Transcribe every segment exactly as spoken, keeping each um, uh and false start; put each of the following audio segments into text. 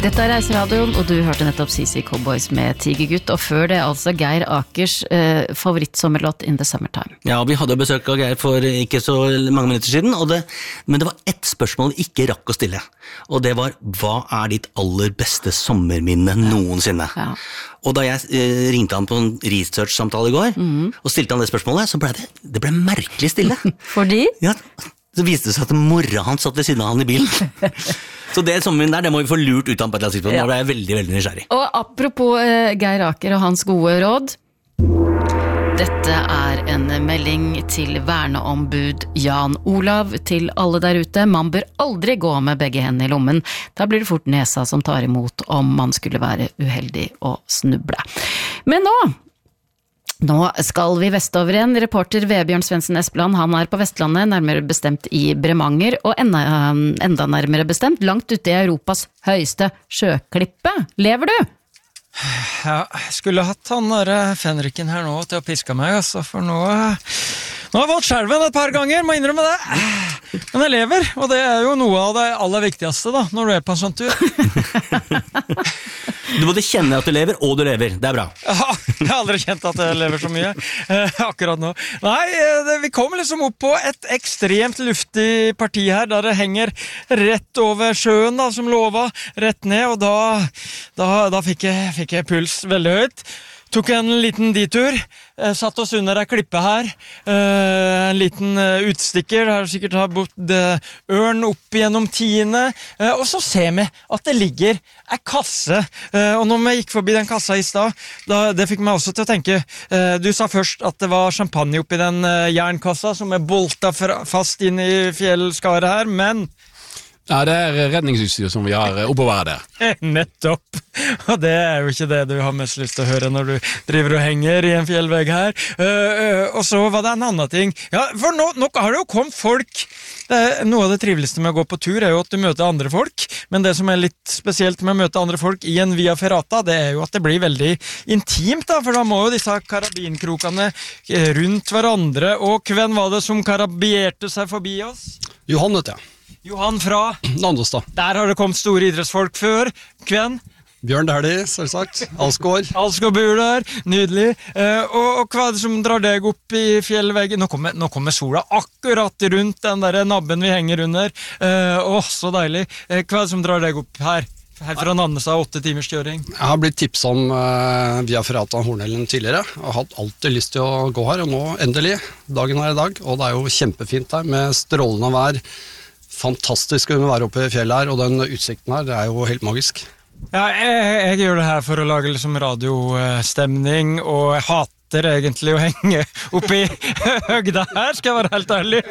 Dette er Reiseradioen, og du hørte nettopp C C Cowboys med Tigergutt, og før det altså Geir Akers eh, favorittsommerlåt In the Summertime. Ja, vi hadde besøk av Geir for ikke så mange minutter siden, og det, men det var ett spørsmål vi ikke rakk å stille, og det var, hva er ditt aller beste sommerminne noensinne? Ja. Og da jeg eh, ringte han på en research-samtale i går, mm. og stilte han det spørsmålet, så ble det, det ble merkelig stille. Fordi? Ja, så viste det seg at mora han satt ved siden av han i bilen. Så det sommerminnet der, det må vi få lurt ut av på et eller annet tidspunkt. Ja. Da ble jeg veldig, veldig nysgjerrig. Og apropos eh, Geir Aker og hans gode råd. Dette er en melding til verneombud Jan Olav til alle der ute. Man bør aldri gå med begge hendene i lommen. Da blir det fort nesa som tar imot om man skulle være uheldig og snuble. Men nå... Nå skal vi vestover igjen. Reporter Vebjørn Svendsen Espeland, han er på Vestlandet, nærmere bestemt i Bremanger, og enda, enda nærmere bestemt langt ute i Europas høyeste sjøklippe. Lever du? Ja, jeg skulle hatt han der Fenriken her nå til å piske meg, altså, for nå... Nå har jeg valgt skjelven et par ganger, må innrømme det. Men jeg lever, og det er jo noe av det aller viktigste da, når du er på en sånn tur. Du både kjenner at du lever, og du lever. Det er bra. Ja, jeg har aldri kjent at jeg lever så mye eh, akkurat nå. Nei, det, vi kom liksom opp på et ekstremt luftig parti her, der det henger rett over sjøen da, som lova, rett ned, og da, da, da fikk, jeg, fikk jeg puls veldig høyt. Tok en liten ditur, eh, satt oss under ei klippe her, eh, en liten eh, utstikker, der sikkert har bort eh, ørn opp gjennom tiende, eh, og så ser vi at det ligger ei kasse, eh, og når vi gikk forbi den kassa i stad, da, det fikk meg også til å tenke, eh, du sa først at det var champagne oppi den eh, jernkassa som er bolta fast inn i fjellskaret her, men... Ja, det er redningsutstyr som vi har oppover der. Nettopp. Og det er jo ikke det du har mest lyst til å høre når du driver og henger i en fjellvegg her. Uh, uh, og så var det en annen ting. Ja, for nå, nå har det jo kommet folk. Det er, noe av det triveligste med å gå på tur er jo at du møter andre folk, men det som er litt spesielt med å møte andre folk i en via ferrata, det er jo at det blir veldig intimt da, for da må jo disse karabinkrokene rundt hverandre, og hvem var det som karabierte seg forbi oss? Johan, vet jeg. Johan fra Nandestad. Der har det kommet store idrettsfolk før. Kven? Bjørn Dæhlie, selvsagt. Alsgaard. Alsgaard bor der, nydelig. Eh, og, og hva er det som drar deg opp i fjellveggen? Nå kommer, nå kommer sola akkurat rundt den der nabben vi henger under. Eh, åh, så deilig. Eh, hva er det som drar deg opp her? Her fra Nannestad, åtte timers kjøring. Jeg har blitt tipset om uh, via Ferrata Hornellen tidligere, og har hatt alltid lyst til å gå her, og nå endelig, dagen er i dag, og det er jo kjempefint her, med strålende vær. Fantastisk å være oppe i fjellet her, og den utsikten her, det er jo helt magisk. Ja, jeg, jeg gjør det her for å lage liksom radiostemning, og jeg hater egentlig å henge oppe i høgda her, skal jeg være helt ærlig.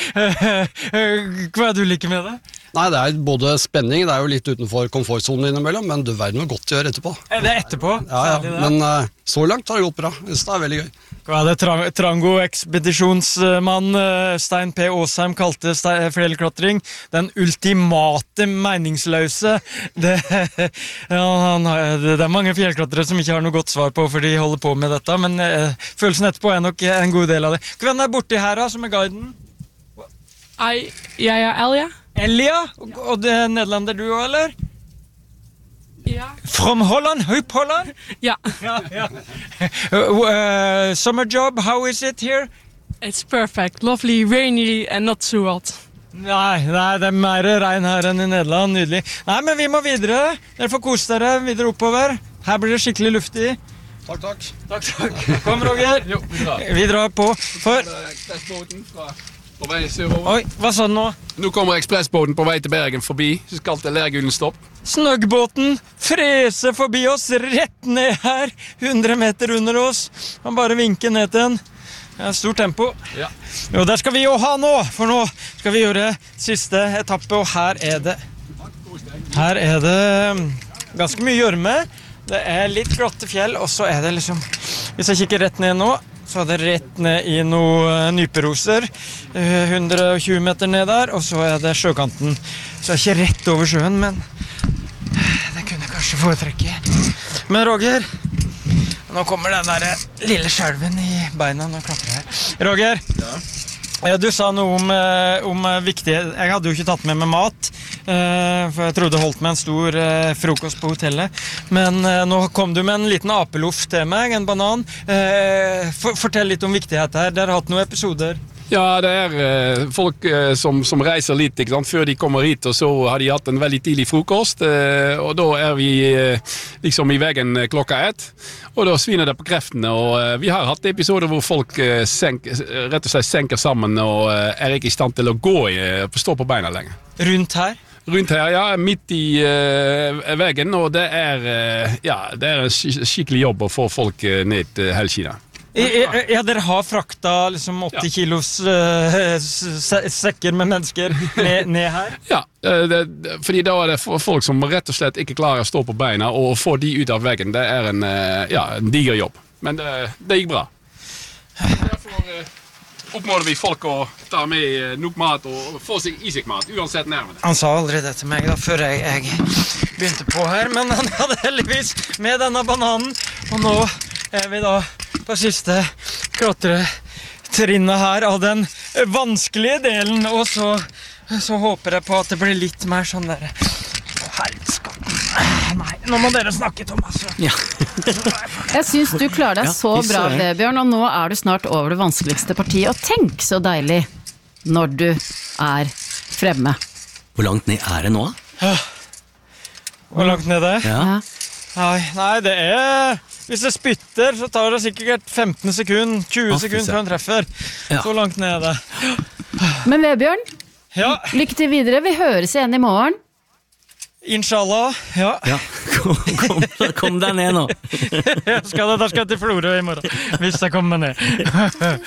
Hva er det du liker med det? Nei, det er både spenning, det er jo litt utenfor komfortzonen innimellom, men du verden noe godt å gjøre etterpå. Er det etterpå? Ja, ja, men uh, så langt har det gått bra, det er veldig gøy. Hva er det Trang Trango-ekspedisjonsmann uh, Stein P. Åsheim kalte fjellklatring? Den ultimate meningsløse. Det, ja, han, det er mange fjellklatrere som ikke har noe godt svar på for de holder på med dette, men uh, følelsen etterpå er nok en god del av det. Hvem er borti her da, som er guiden? Hei, jeg er Elia. Elia? Og, og det er nederlander du også, eller? Ja. From Holland? Hup Holland? Ja. Ja, ja. Uh, uh, summer job, how is it here? It's perfect, lovely, rainy and not so hot. Nei, nei, det er mer regn her enn i Nederland, nydelig. Nei, men vi må videre. Dere får kose dere videre oppover. Her blir det skikkelig luftig. Takk, takk. Takk, takk. Kom, Roger. Jo, vi drar. Vi drar på. For... På vei sørover. Oi, hva sa den nå? Nå kommer ekspressbåten på vei til Bergen forbi, så skal til Lergulen stopp. Snøggbåten freser forbi oss, rett ned her, hundre meter under oss. Han bare vinker ned til den. Det er stort tempo. Ja. Jo, der skal vi jo ha nå, for nå skal vi gjøre siste etappe, og her er det, her er det ganske mye gjørme. Det er litt glatte fjell, og så er det liksom, hvis jeg kikker rett ned nå, så er det rett ned i noen nyperoser, hundre og tjue meter ned der, og så er det sjøkanten. Så det er ikke rett over sjøen, men det kunne kanskje foretrekke. Men Roger, nå kommer den der lille skjelven i beina når jeg klapper her. Roger, ja. Du sa noe om, om viktig, jeg hadde jo ikke tatt med meg mat, eh, for jeg trodde holdt med en stor eh, frokost på hotellet. Men eh, nå kom du med en liten apeloff til meg, en banan. Eh, for, fortell litt om viktighet her. Dere har hatt noen episoder. Ja, det er eh, folk eh, som, som reiser litt, ikke sant? Før de kommer hit, og så har de hatt en veldig tidlig frokost, eh, og da er vi eh, liksom i veien klokka ett, og da sviner det på kreftene, og eh, vi har hatt episoder hvor folk eh, senk, rett og slett senker sammen og eh, er ikke i stand til å gå, eh, stå på beina lenger. Rundt her? Rundt her, ja, midt i uh, veien, og det er, uh, ja, det er en sk- skikkelig jobb å få folk uh, ned til Hellkina. Ja, dere har frakta liksom åtti Ja. kilos uh, sekker med mennesker ned, ned her? Ja, uh, det, det, fordi da er det folk som rett og slett ikke klarer å stå på beina, og få de ut av veien, det er en, uh, ja, en diger jobb. Men det, det gikk bra. Derfor uh, oppmåler vi folk å ta med nok mat og få seg i seg mat, uansett nærmere. Han sa aldri det til meg da, før jeg, jeg begynte på her, men han hadde heldigvis med denne bananen, og nå er vi da på siste klatretrinnet her av den vanskelige delen, og så, så håper jeg på at det blir litt mer sånn der. Nei, nå må dere snakke, Thomas. Ja. Jeg synes du klarer deg Ja, så fy bra, søren. Vebjørn, og nå er du snart over det vanskeligste partiet, og tenk så deilig når du er fremme. Hvor langt ned er det nå? Hvor langt ned det? Ja. Ja. Nei, nei, det er... Hvis det spytter, så tar det sikkert femten sekunder, tjue Å, fy sekunder før han treffer. Ja. Så langt ned er det. Men Vebjørn, Ja, lykke til videre, vi høres igjen i morgen. inshallah. Ja, Ja, kom, kom, kom deg ned nå. jeg skal, da skal jeg til Florø i morgen, hvis jeg kommer ned.